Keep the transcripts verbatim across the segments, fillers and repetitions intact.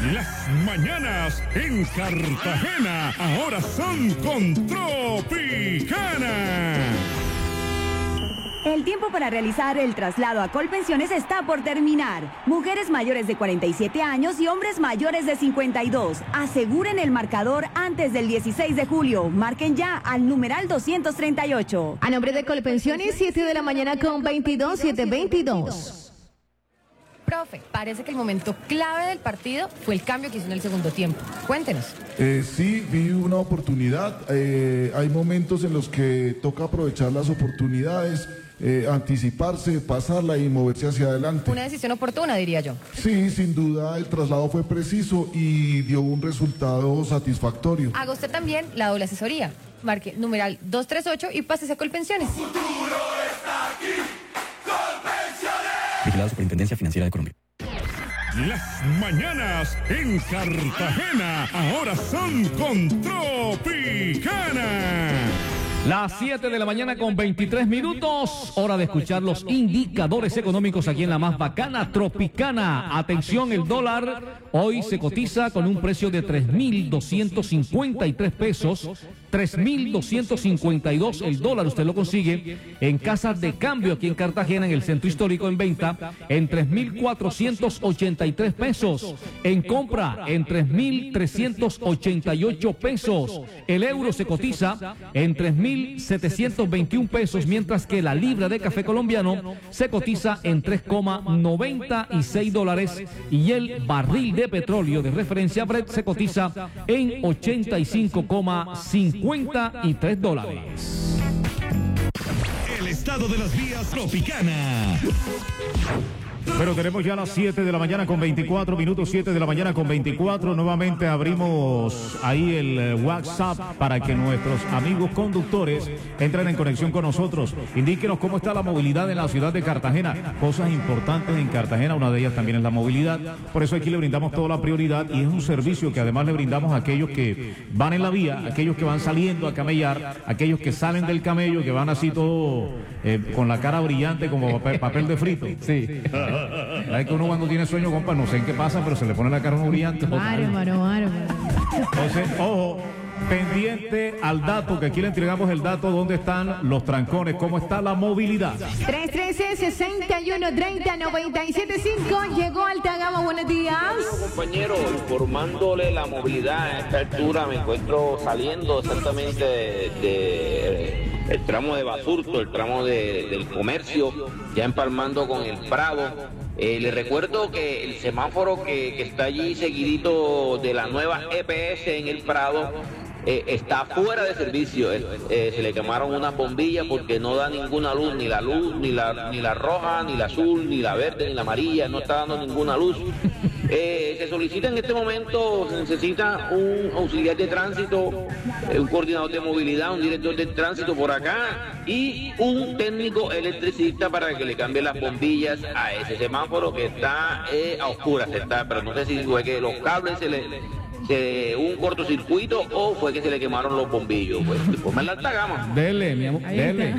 Las mañanas en Cartagena ahora son con Tropicana. El tiempo para realizar el traslado a Colpensiones está por terminar. Mujeres mayores de cuarenta y siete años y hombres mayores de cincuenta y dos. Aseguren el marcador antes del dieciséis de julio. Marquen ya al numeral doscientos treinta y ocho. A nombre de Colpensiones, siete de la mañana con veintidós, siete veintidós. Profe, parece que el momento clave del partido fue el cambio que hizo en el segundo tiempo. Cuéntenos. Eh, sí, vi una oportunidad. Eh, hay momentos en los que toca aprovechar las oportunidades, eh, anticiparse, pasarla y moverse hacia adelante. Una decisión oportuna, diría yo. Sí, sin duda el traslado fue preciso y dio un resultado satisfactorio. Haga usted también la doble asesoría. Marque numeral doscientos treinta y ocho y pásese a Colpensiones. Futuro está aquí. Vigilado Superintendencia Financiera de Colombia. Las mañanas en Cartagena ahora son con Tropicana. Las siete de la mañana con veintitrés minutos, hora de escuchar los indicadores económicos aquí en la más bacana, Tropicana. Atención, el dólar hoy se cotiza con un precio de tres mil doscientos cincuenta y tres pesos, tres mil doscientos cincuenta y dos el dólar. Usted lo consigue en casas de cambio aquí en Cartagena, en el centro histórico, en venta en tres mil cuatrocientos ochenta y tres pesos, en compra en tres mil trescientos ochenta y ocho pesos. El euro se cotiza en tres mil setecientos veintiún pesos, mientras que la libra de café colombiano se cotiza en tres coma noventa y seis dólares y el barril de petróleo de referencia Brent se cotiza en ochenta y cinco coma cincuenta y tres dólares. El estado de las vías Tropicana. Pero tenemos ya las siete de la mañana con veinticuatro minutos, siete de la mañana con veinticuatro. Nuevamente abrimos ahí el WhatsApp para que nuestros amigos conductores entren en conexión con nosotros. Indíquenos cómo está la movilidad en la ciudad de Cartagena. Cosas importantes en Cartagena, una de ellas también es la movilidad. Por eso aquí le brindamos toda la prioridad y es un servicio que además le brindamos a aquellos que van en la vía, aquellos que van saliendo a camellar, aquellos que salen del camello, que van así todo eh, con la cara brillante como papel, papel de frito. Sí. Es que uno cuando tiene sueño, compa, no sé en qué pasa, pero se le pone la cara uno brillante. Bárbaro, bárbaro. Entonces, ojo, pendiente al dato, que aquí le entregamos el dato dónde están los trancones, cómo está la movilidad. tres uno tres, seis uno tres cero, nueve siete cinco, llegó Alta Gama, buenos días. Compañero, informándole la movilidad a esta altura, me encuentro saliendo exactamente de... de el tramo de Basurto, el tramo de, del comercio, ya empalmando con el Prado. Eh, le recuerdo que el semáforo que, que está allí seguidito de la nueva E P S en el Prado eh, está fuera de servicio. Eh, eh, se le quemaron unas bombillas porque no da ninguna luz, ni la luz, ni la, ni la roja, ni la azul, ni la verde, ni la amarilla, no está dando ninguna luz. Eh, se solicita en este momento, se necesita un auxiliar de tránsito, eh, un coordinador de movilidad, un director de tránsito por acá y un técnico electricista para que le cambie las bombillas a ese semáforo que está eh, a oscuras, está, pero no sé si fue que los cables se le... de un cortocircuito o fue que se le quemaron los bombillos. Pues ponme la alta gama. Dele, mi amor, dele.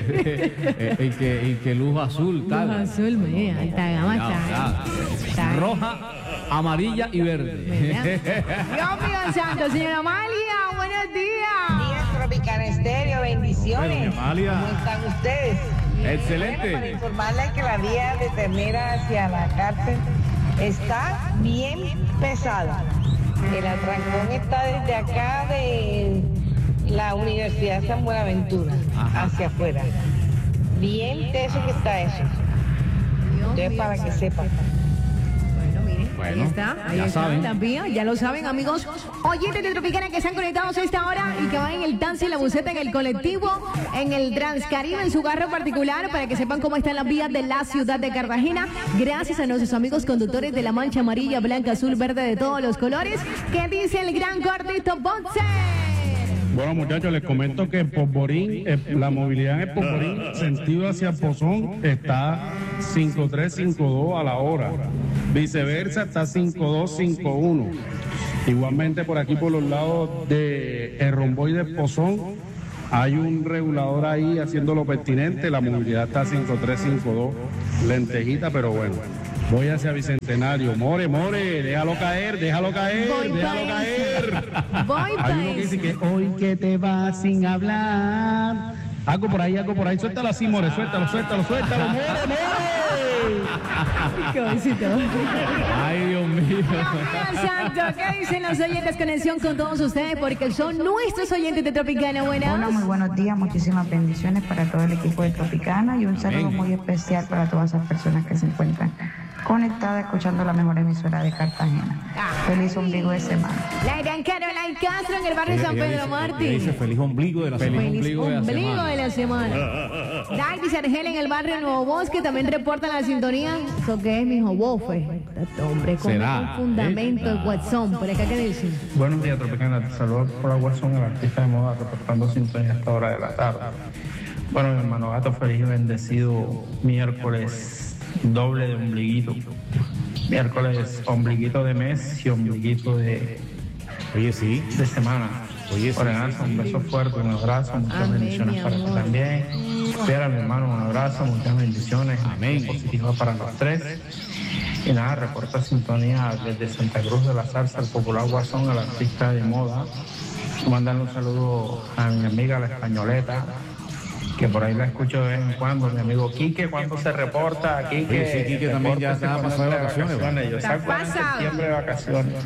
Y que, y que luz azul, tal. Luz azul, mira, Alta Gama está. está. Roja, amarilla y verde. Dios mío santo, señora Amalia, buenos días. Días Tropicana Estéreo, bendiciones. Bueno, Amalia. ¿Cómo están ustedes? Excelente. Bueno, para informarles que la vía de Ternera hacia la cárcel está bien pesada. El atrancón está desde acá de la Universidad San Buenaventura, Ajá. hacia afuera. Bien teso que está eso. Entonces, para que sepan. Bueno, miren, bueno, ahí está, ahí ya está saben. la vía, ya lo saben, amigos. Oyentes de Tropicana que están conectados a esta hora y que van en el taxi, en la buseta, en el colectivo, en el Transcaribe, en su carro particular, para que sepan cómo están las vías de la ciudad de Cartagena. Gracias a nuestros amigos conductores de la mancha amarilla, blanca, azul, verde, de todos los colores. ¿Qué dice el gran gordito Boxer? Bueno, muchachos, les comento que en Polvorín, eh, la movilidad en el Polvorín, sentido hacia Pozón, está cinco tres cinco dos a la hora. Viceversa, está cinco dos cinco uno. Igualmente, por aquí, por los lados de el Romboy de Pozón, hay un regulador ahí haciendo lo pertinente. La movilidad está cinco tres cinco dos, lentejita, pero bueno. voy hacia Bicentenario. More, more, déjalo caer, déjalo caer, Voy déjalo pa' caer. Voy Hay pa' uno que dice que hoy que te vas sin hablar. Algo por ahí, algo por ahí. Suéltalo así, more, suéltalo, suéltalo, suéltalo, more, more. Qué besito. Ay, Dios mío. Dios mío santo, ¿qué dicen los oyentes? Conexión con todos ustedes porque son nuestros oyentes de Tropicana. Buenas. Hola, muy buenos días, muchísimas bendiciones para todo el equipo de Tropicana y un saludo muy especial para todas esas personas que se encuentran conectadas escuchando la mejor emisora de Cartagena. Feliz ombligo de semana. La gran Caroline Castro en el barrio San Pedro Martín. Dice feliz ombligo de la Feliz semana. Feliz ombligo de la ombligo semana. de la semana. David Argel en el barrio Nuevo Bosque también reporta la sintonía. ¿Eso qué es, mijo? Bofe. Este hombre con ¿Será? un fundamento de WhatsApp. ¿Por acá qué dicen? Buenos días, Tropicana. Te saludo por la Watson, el artista de moda, reportando sintonía a esta hora de la tarde. Bueno, mi hermano Gato, feliz y bendecido miércoles doble de ombliguito. Miércoles ombliguito de mes y ombliguito de, Oye, sí. de semana. Oye, sí. Por alza, un beso fuerte, un abrazo, muchas Amén, bendiciones mi para ti amor. también. Espera, mi hermano, un abrazo, muchas bendiciones. Amén. Positivas para los tres. Y nada, reporta sintonía desde Santa Cruz de la Zarza, el popular Guasón, el artista de moda. Mandarle un saludo a mi amiga la españoleta, que por ahí la escucho de vez en cuando. Mi amigo Quique, cuando se reporta, Quique. Oye, sí, Quique también ya repórtese está cuando pasado de entre vacaciones, Yo Está salgo en pasado. septiembre de vacaciones.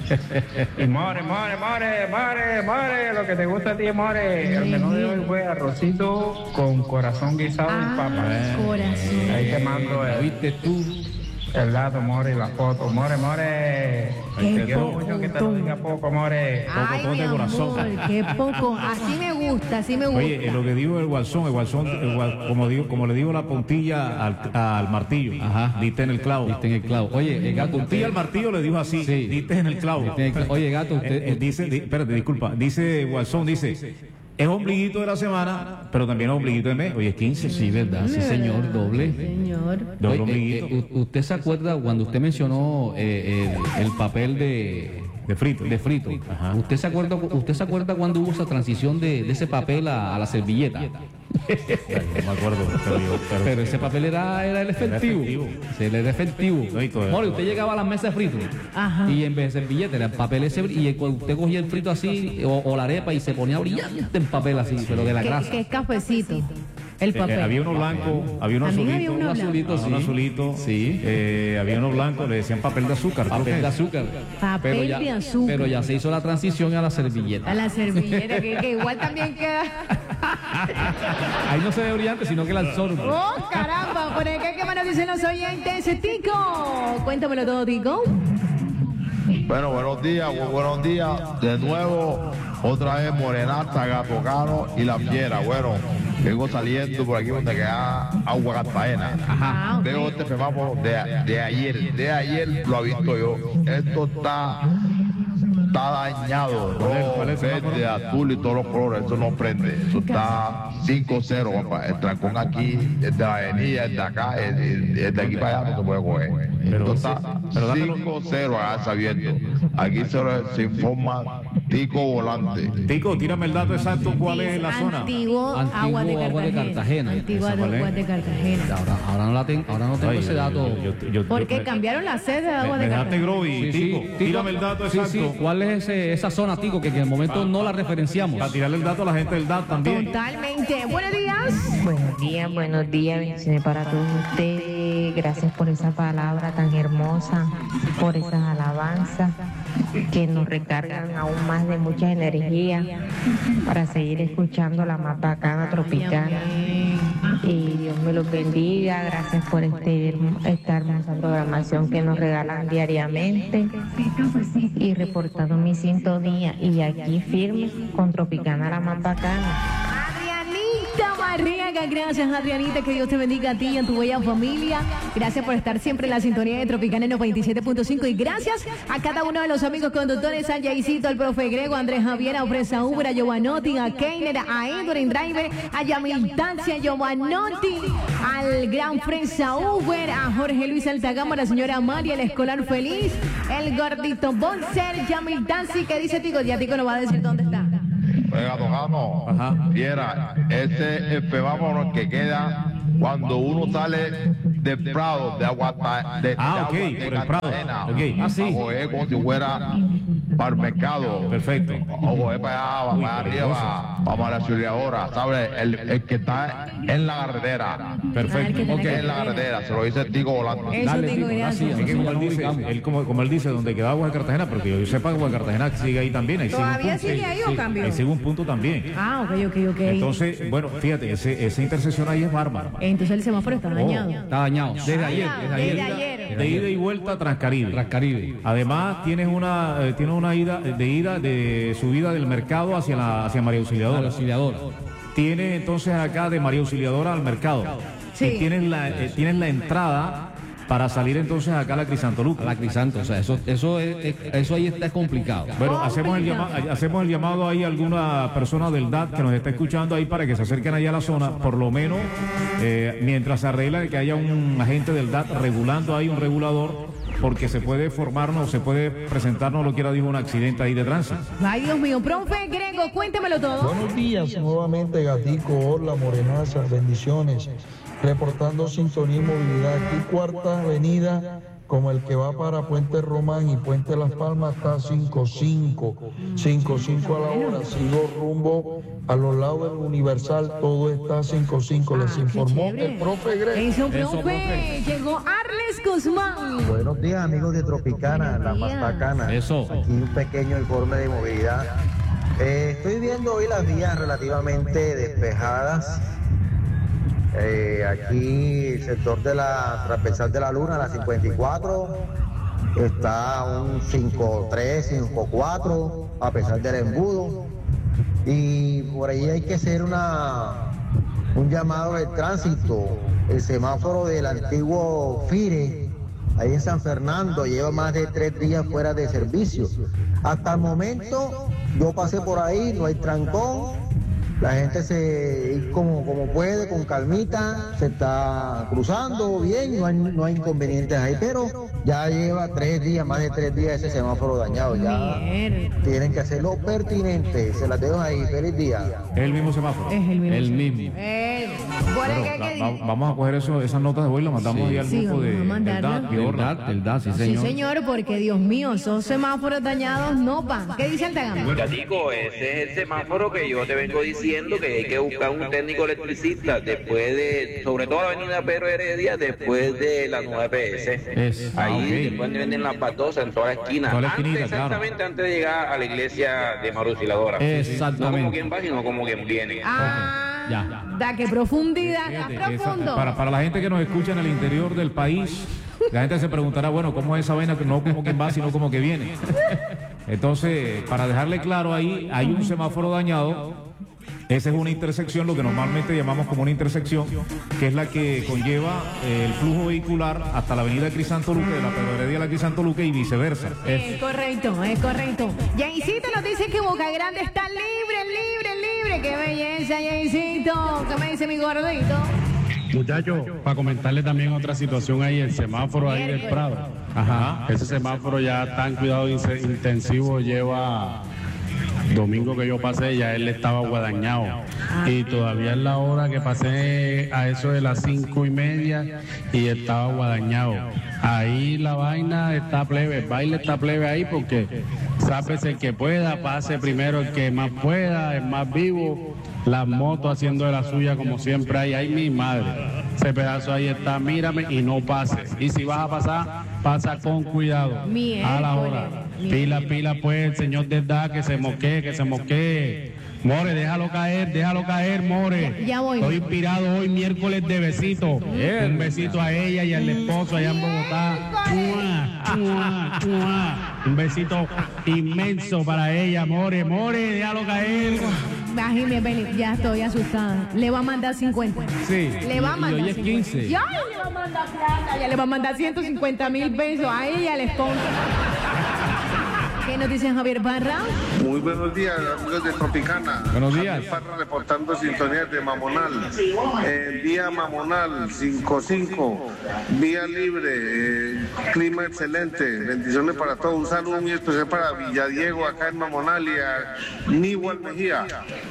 Y more, more, more, more, more, lo que te gusta a ti, more. El menú de hoy fue arrocito con corazón guisado y papas. Ah, corazón. Ahí te mando ¿La el, viste tú? el dato, more, y la foto. More, more. Qué Te quiero mucho que te lo diga poco, more. Ay, Poco mi de corazón. amor, qué poco. Así me gusta, así me gusta. Oye, eh, lo que digo el guasón, el guasón, el gua- como digo, como le digo la puntilla al, al martillo, Ajá. diste en el clavo. Diste en el clavo. Oye, eh, gato, Puntilla usted... al martillo le dijo así, Sí. diste en el clavo. Diste en el clavo. Oye, gato, usted- Eh, eh, dice, di- espérate, disculpa, dice guasón, dice, es ombliguito de la semana, pero también es ombliguito de mes. Oye, es quince. Sí, ¿verdad? Sí, señor, doble. Señor. Doble Oye, ombliguito. eh, eh, u- ¿Usted se acuerda cuando usted mencionó eh, el, el papel de, De frito. de frito? Ajá. ¿Usted se acuerda, usted se acuerda cuando hubo esa transición de, de ese papel a, a la servilleta? Ay, no me acuerdo, pero yo, pero, Pero ese papel era, era el efectivo. efectivo. Sí, él era efectivo. No, y todo- More, usted llegaba a la mesa de frito Ajá. y en vez de servilleta era el papel ese y cuando usted cogía el frito así o, o la arepa y se ponía brillante en papel así, pero de la ¿Qué, grasa. qué es cafecito? El Eh, papel. eh, había uno blanco, había uno También azulito, había uno Un azulito, ah, sí. un azulito, Sí. eh, había uno blanco, le decían papel de azúcar. creo Papel que de es. azúcar. Papel pero ya, de azúcar. Pero ya se hizo la transición a la servilleta. A la servilleta, que, que igual también queda. Ahí no se ve brillante, sino que la absorbe. ¡Oh, caramba! Por acá, ¿qué más nos dicen los oyentes? Tico, cuéntamelo todo, Tico. Bueno, buenos días, bu- buenos días. De nuevo, otra vez Morenata, Gato Cano y La Fiera. Bueno, vengo saliendo por aquí donde queda Agua Cartagena. Ajá. Veo este semáforo de, de ayer. De ayer lo he visto yo. Esto está, está dañado. ¿Cuál es- Rojo, cuál es el verde, semáforo? azul y todos los colores. Eso no prende. Eso está cinco cero, papá. El trancón aquí, el de la avenida, el de acá, el, el- el de aquí para allá no se puede coger. Pero Esto sí, está pero dámelo- cinco cero acá sabiendo. Aquí se, se informa Tico Volante. Tico, tírame el dato exacto, ¿cuál es la zona? Antiguo, Antiguo agua de Agua de Cartagena. Cartagena. Antiguo ¿Esa cuál es? agua de Cartagena. Ahora, ahora no la tengo, ahora no tengo Ay, ese yo- dato. yo- yo- yo- Porque me- cambiaron la sede de agua me de dejaste Cartagena. groby, Sí, Tico, sí, tírame el dato sí, exacto. sí. ¿Cuál es ese- esa zona, Tico, que en el momento no la referenciamos? Para tirarle el dato a la gente del D A T también. Totalmente. Buenos días. Buenos días, buenos días, bendiciones para todos ustedes. Gracias por esa palabra tan hermosa, por esas alabanzas que nos recargan aún más de mucha energía para seguir escuchando la más bacana tropicana. Y Dios me los bendiga. Gracias por este, hermo- esta hermosa programación que nos regalan diariamente. Y reportando mi sintonía. Y aquí firme con Tropicana la más bacana. Adrianita Barriaga, gracias Adrianita, que Dios te bendiga a ti y a tu bella familia. Gracias por estar siempre en la sintonía de Tropicana noventa y siete punto cinco y gracias a cada uno de los amigos conductores, a Jaycito, al profe Grego, a Andrés Javier, a Fresa Uber, a Giovanotti, a Keiner, a Edward en Driver, a Yamil Tanzi, a Giovanotti, al gran Fresa Uber, a Jorge Luis Altagama, a la señora María, el escolar feliz, el gordito Bonser, Yamil Tanzi, que dice Tico, ya Tico nos va a decir dónde está. Oiga, Tocano, Ajá. Fiera, ese es el semáforo que queda cuando uno sale del Prado, de Aguata, de, Ah, de ok, agua, de por el Prado. Cartagena. Ok, ah, sí. A coger como si fuera para el mercado. Perfecto. O coger para allá, Uy, para allá peligroso. arriba, vamos a la auxiliadora, ¿sabes? El, el que está en la carretera. Perfecto. Ah, el Que en la carretera, se lo dice el Tico volando. Eso Dale, tengo Tico, gracias. gracias. Es que como él dice, él como, como él dice, donde queda Agua de Cartagena, pero que yo sepa que Agua de Cartagena sigue ahí también. Ahí sigue un ¿Todavía punto. sigue ahí o cambió? Ahí sigue un punto también. Ah, ok, ok, ok. Entonces, bueno, fíjate, ese, esa intersección ahí es bárbara. Entonces el semáforo está dañado. Está dañado. Desde ayer. Desde ayer. Desde ayer. De ida y vuelta a Transcaribe. Transcaribe. Además, tienes una, eh, tienes una ida de ida de subida del mercado hacia la hacia María Auxiliadora. María Auxiliadora. Tienes entonces acá de María Auxiliadora al mercado. Sí. Y tienes la, eh, tienes la entrada para salir entonces acá a la Crisantoluca. A la Crisanto. O sea, eso, eso, es, es- eso ahí está complicado. Bueno, hacemos el, llama- hacemos el llamado ahí a alguna persona del D A T que nos está escuchando ahí para que se acerquen allá a la zona, por lo menos eh, mientras se arregla que haya un agente del D A T regulando ahí, un regulador, porque se puede formarnos, se puede presentarnos, lo quiera dijo, un accidente ahí de tránsito. Ay, Dios mío. Profe Grego, cuéntemelo todo. Buenos días, nuevamente Gatico, hola, Morenaza, bendiciones. Reportando sintonía y movilidad aquí, Cuarta Avenida, como el que va para Puente Román y Puente Las Palmas, está cinco cinco, cinco cinco a la hora. Sigo rumbo a los lados del Universal, todo está cinco cinco. Les Ah, qué informó chévere. el profe Greg. Eso, Eso, profe. profe. Llegó Arles Guzmán. Buenos días, amigos de Tropicana, la Buenos más días. bacana. Eso. Aquí un pequeño informe de movilidad. Eh, estoy viendo hoy las vías relativamente despejadas. Eh, aquí el sector de la transversal de la Luna, la cincuenta y cuatro, está un cinco tres, cinco cuatro, a pesar del embudo. Y por ahí hay que hacer una, un llamado de tránsito. El semáforo del antiguo FIRE, ahí en San Fernando, lleva más de tres días fuera de servicio. Hasta el momento, yo pasé por ahí, no hay trancón. La gente se ir como, como puede, con calmita, se está cruzando bien, no hay, no hay inconvenientes ahí, pero ya lleva tres días, más de tres días ese semáforo dañado. Ya Mierda. tienen que hacer lo pertinente. Se las dejo ahí. Feliz día. Es el mismo semáforo. Es el mismo. El mismo. Eh, ¿cuál es Bueno, que- la- que- va- vamos a coger eso, esas notas de voz y las mandamos Sí. ahí al Sí, grupo vamos de, a del mandarla. D A T. El D A T, el D A T, sí, Sí, señor. señor, porque Dios mío, esos semáforos dañados no van. ¿Qué dice Altagama? Gatico, ese es el semáforo que yo te vengo diciendo que hay que buscar un técnico electricista después de, sobre todo la avenida Pedro Heredia, después de la nueva P S. Es, ah, Ahí ok. después de venden las baldosas en toda la esquina. Toda la Antes, esquinita, claro. exactamente antes de llegar a la iglesia de Maruciladora. Exactamente. No como quien va, sino como quien viene. Ah, Ya. da que profundidad, está Fíjate, esa- profundo. para, para la gente que nos escucha en el interior del país, la gente se preguntará, bueno, ¿cómo es esa vaina? No como que va, sino como que viene. Entonces, para dejarle claro ahí, hay un semáforo dañado. Esa es una intersección, lo que normalmente llamamos como una intersección, que es la que conlleva eh, el flujo vehicular hasta la avenida Crisantoluque, de la Pedro Heredia a la Crisantoluque y viceversa. Es correcto, es correcto. Jaycito nos dice que Boca Grande está libre, libre, libre. ¡Qué belleza, Jaycito! ¿Qué me dice mi gordito? Muchachos, para comentarle también otra situación ahí, el semáforo ahí del Prado. Ajá. Ese semáforo ya está en cuidado inse- intensivo, lleva domingo que yo pasé, ya él estaba guadañado. Y todavía es la hora que pasé a eso de las cinco y media y estaba guadañado. Ahí la vaina está plebe, el baile está plebe ahí porque sápese el que pueda, pase primero el que más pueda, el más vivo. Las motos haciendo de la suya como siempre hay, ay mi madre. Ese pedazo ahí está, mírame y no pases. Y si vas a pasar, pasa con cuidado. A la hora. Pila, pila pues, el señor de edad que se moquee, que se moquee. More, déjalo caer, déjalo caer, More. Ya voy. Estoy inspirado hoy miércoles de besito. Un besito a ella y al esposo allá en Bogotá. Mua, mua, mua. Un besito inmenso para ella, More, More, déjalo caer. Imagínate, Beli, ya estoy asustada. Le va a mandar cincuenta. Sí. Le va a Y- y mandar hoy es cincuenta. quince. Ya le va a mandar plata. Ya le va a mandar ciento cincuenta mil pesos a ella y al esposo. ¿Qué nos dice Javier Barra? Muy buenos días, amigos de Tropicana. Buenos días. Javier Parra reportando sintonías de Mamonal. Eh, vía Mamonal cinco cinco, vía libre, eh, clima excelente. Bendiciones para todos. Un saludo muy especial para Villadiego, acá en Mamonal, y a Níbal Mejía.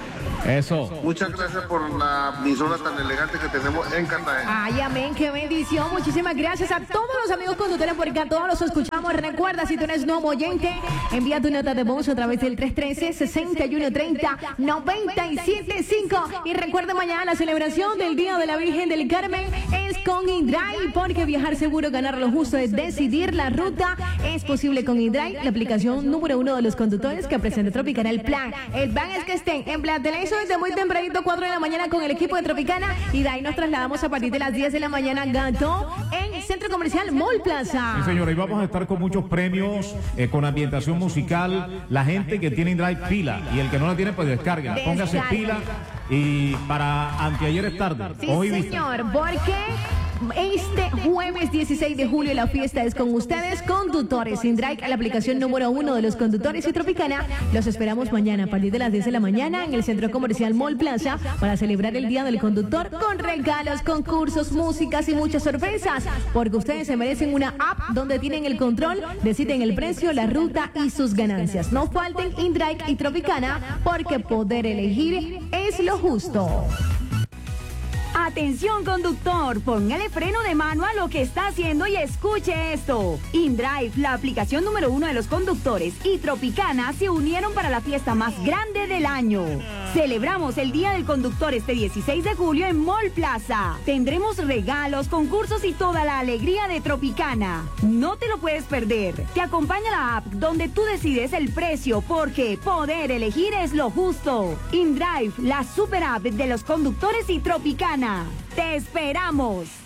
Eso. Muchas gracias por la emisora tan elegante que tenemos en Cartagena. Ay, amén, qué bendición. Muchísimas gracias a todos los amigos conductores porque a todos los escuchamos. Recuerda, si tú eres nuevo oyente, envía tu nota de voz a través del tres uno tres, seis uno tres cero, nueve siete cinco. Y recuerda, mañana la celebración del Día de la Virgen del Carmen es con InDrive, porque viajar seguro, ganar lo justo es decidir la ruta. Es posible con InDrive, la aplicación número uno de los conductores que presenta Tropicana el plan. El plan es que estén en Plan Televisión desde muy tempranito, cuatro de la mañana, con el equipo de Tropicana, y de ahí nos trasladamos a partir de las diez de la mañana, Gato, en Centro Comercial Mall Plaza. Sí, señora, y vamos a estar con muchos premios, eh, con ambientación musical. La gente que tiene InDrive, pila, y el que no la tiene, pues descarga. Póngase pila, y para anteayer es tarde. Sí, Hoy señor, porque este jueves dieciséis de julio la fiesta es con ustedes, conductores InDrive, la aplicación número uno de los conductores y Tropicana. Los esperamos mañana a partir de las diez de la mañana en el Centro Comercial Mall Plaza para celebrar el Día del Conductor con regalos, concursos, músicas y muchas sorpresas, porque ustedes se merecen una app donde tienen el control, deciden el precio, la ruta y sus ganancias. No falten InDrive y Tropicana, porque poder elegir es lo justo. Atención, conductor, póngale freno de mano a lo que está haciendo y escuche esto. InDrive, la aplicación número uno de los conductores, y Tropicana se unieron para la fiesta más grande del año. Celebramos el Día del Conductor este dieciséis de julio en Mall Plaza. Tendremos regalos, concursos y toda la alegría de Tropicana. No te lo puedes perder. Te acompaña la app donde tú decides el precio, porque poder elegir es lo justo. InDrive, la super app de los conductores y Tropicana. ¡Te esperamos!